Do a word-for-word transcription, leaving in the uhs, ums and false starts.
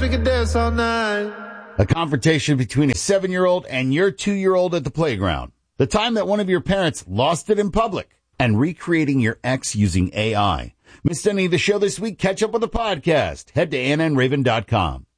we could dance all night. A confrontation between a seven-year-old and your two-year-old at the playground. The time that one of your parents lost it in public. And recreating your ex using A I. Missed any of the show this week? Catch up with the podcast. Head to Anna and Raven dot com.